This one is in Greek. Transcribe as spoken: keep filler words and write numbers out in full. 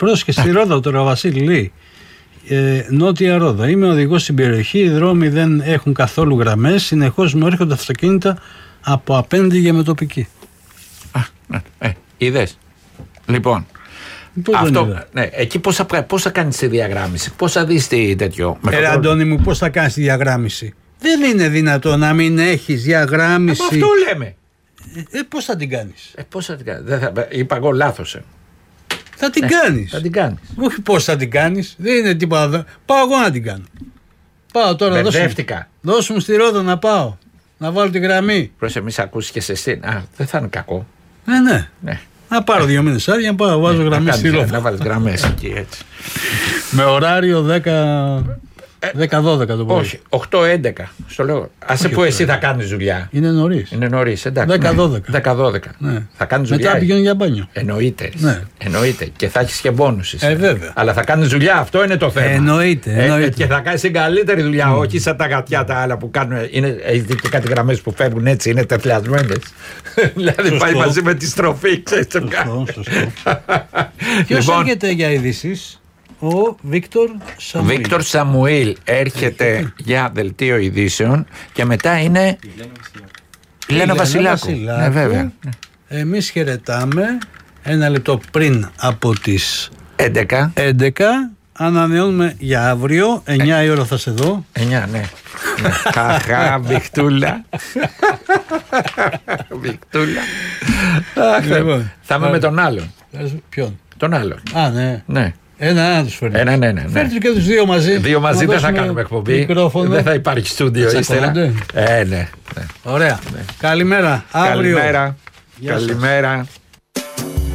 Πρόσεχε στη Ρόδο τώρα ο Βασίλη λέει. Ε, Νότια Ρόδο. Είμαι οδηγός στην περιοχή. Οι δρόμοι δεν έχουν καθόλου γραμμές. Συνεχώς μου έρχονται αυτοκίνητα από απέναντι για μετοπική. Α, ναι, ε, είδες. Λοιπόν. Αυτό, ναι, εκεί πώς θα, πώς θα κάνεις τη διαγράμμιση, πώς θα δεις τι τέτοιο. Ε, Αντώνη μου, πώς θα κάνεις τη διαγράμμιση. Δεν είναι δυνατό να μην έχεις διαγράμμιση. Ε, αυτό λέμε. Ε, ε, πώς θα την κάνεις. Ε, πώς θα την κάνεις. Δεν θα, είπα εγώ λάθος. Ε. Θα την ε, κάνεις. Θα την κάνεις. Όχι πώς θα την κάνεις. Δεν είναι τίποτα. Πάω εγώ να την κάνω. Πάω τώρα. Μπερδεύτηκα. Δώσ' μου στη Ρόδο να πάω. Να βάλω τη γραμμή. Προς εμείς ακούσεις και σε εσύ. Α, δεν θα είναι κακό. Ε, ναι. Ναι. Να πάρω δύο μήνες άδεια, να πάω, βάζω ναι, γραμμές στη Ρόδο. Να βάλεις γραμμές εκεί έτσι. Με ωράριο δέκα δώδεκα το πρωί. Όχι, οκτώ έντεκα. Στο λέω. Άσε που εσύ θα κάνεις δουλειά. Είναι νωρίς. Είναι νωρίς, εντάξει. δέκα δώδεκα. Ναι. Θα κάνεις δουλειά. Μετά πηγαίνω για μπάνιο. Εννοείται. Ναι. Εννοείται. Και θα έχεις και μπόνουσες. Ε, βέβαια. Αλλά θα κάνεις δουλειά, αυτό είναι το θέμα. Εννοείται. εννοείται. Ε, και θα κάνεις την καλύτερη δουλειά, mm. όχι σαν τα γατιά τα άλλα που κάνουν. Έχεις δει και κάτι γραμμές που φεύγουν έτσι, είναι τεφλιασμένες. Δηλαδή πάει μαζί με τη στροφή, ξέρεις τι κάνει. Ποιος έρχεται για ειδήσεις? Ο Βίκτορ Σαμουήλ. Βίκτορ Σαμουήλ έρχεται για δελτίο ειδήσεων και μετά είναι η Λένα Βασιλάκου. Ναι, βέβαια. Εμείς χαιρετάμε ένα λεπτό πριν από τις έντεκα. έντεκα. Ανανεώνουμε για αύριο. εννιά η ώρα θα σε δω. εννιά, ναι. Χαχά, Βικτούλα. Βικτούλα. Θα είμαι με τον άλλον. Ποιον? Τον άλλον. Α, ναι. Ναι. Ένα, ένα τους φέρνει. Ένα, ναι, ναι, ναι. Φέρνει και τους δύο μαζί. Δύο μαζί δεν θα κάνουμε εκπομπή. Μικρόφωνο. Δεν θα υπάρχει στούντιο ύστερα. Ε, ναι, ναι. Ωραία. Ναι. Καλημέρα. Αύριο. Καλημέρα. Καλημέρα.